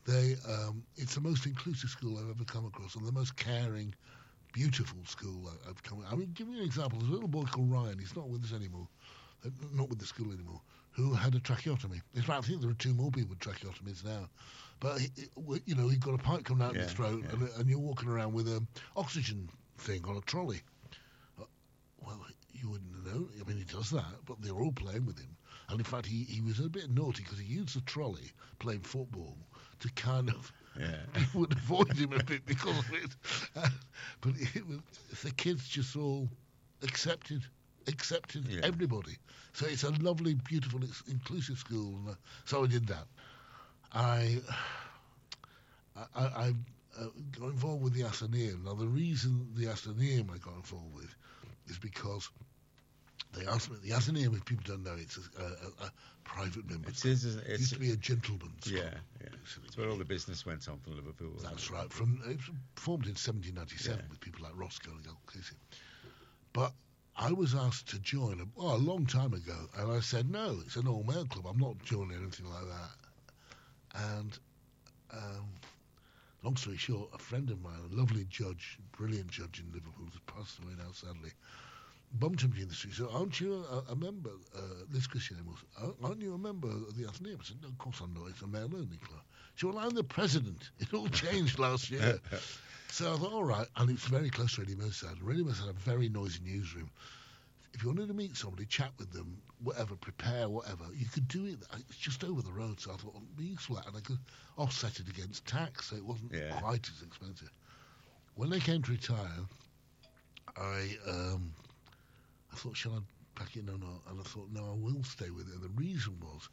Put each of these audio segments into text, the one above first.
It's the most inclusive school I've ever come across, and the most caring, beautiful school I've come. I mean, give me an example. There's a little boy called Ryan. He's not with us anymore, not with the school anymore. Who had a tracheotomy? In fact, I think there are two more people with tracheotomies now. But he's got a pipe coming out of his throat, and you're walking around with an oxygen thing on a trolley. Well, you wouldn't know. I mean, he does that, but they're all playing with him. And in fact, he was a bit naughty because he used the trolley playing football to kind of people would avoid him a bit because of it. But the kids just all accepted everybody. So it's a lovely, beautiful, inclusive school. And, so I did that. I got involved with the Athenaeum. Now, the reason the Athenaeum I got involved with is because they asked me. The Athenaeum, if people don't know, it's a private members. It used to be a gentleman's club. Yeah. It's where all the business went on from Liverpool. That's right. It was formed in 1797 with people like Roscoe and Casey. But I was asked to join a long time ago, and I said no. It's an all-male club. I'm not joining anything like that. And long story short, a friend of mine, a lovely judge, brilliant judge in Liverpool, who's passed away now sadly, bumped into me in the street. So, aren't you a member? Liz Christian was. Aren't you a member of the Athenaeum? I said, no, of course I'm not. It's a male-only club. She said, well, I'm the president. It all changed last year. So I thought, all right. And it's very close to Reading Merseyside. Reading Merseyside had a very noisy newsroom. If you wanted to meet somebody, chat with them, whatever, prepare, whatever, you could do it. It's just over the road. So I thought, it'd be useful. And I could offset it against tax, so it wasn't quite as expensive. When they came to retire, I thought, shall I pack it? No. And I thought, no, I will stay with it. And the reason was,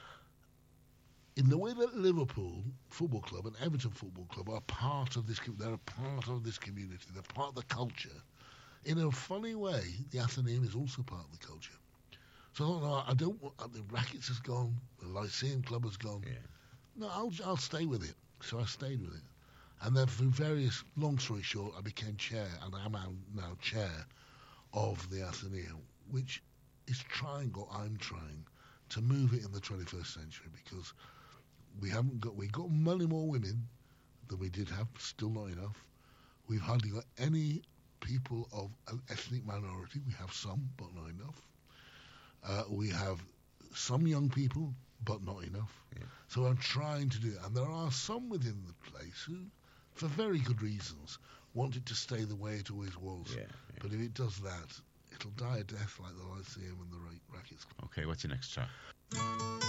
in the way that Liverpool Football Club and Everton Football Club are part of this, they're a part of this community. They're part of the culture. In a funny way, the Athenaeum is also part of the culture. So I thought, no, I don't want, the Rackets has gone, the Lyceum Club has gone. Yeah. No, I'll stay with it. So I stayed with it. And then through various, long story short, I became chair, and I'm now chair of the Athenaeum, which is I'm trying to move it in the 21st century, because we got many more women than we did have, still not enough. We've hardly got any people of an ethnic minority. We have some, but not enough. We have some young people, but not enough. Yeah. So I'm trying to do it. And there are some within the place who, for very good reasons, want it to stay the way it always was. Yeah. But if it does that, it'll die a death like the Lyceum and the Rackets. Okay, what's your next track?